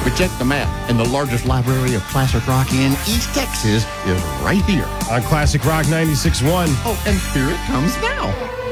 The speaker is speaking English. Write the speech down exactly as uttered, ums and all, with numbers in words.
But check the map, and the largest library of classic rock in East Texas is right here. On Classic Rock ninety-six point one. Oh, and here it comes now.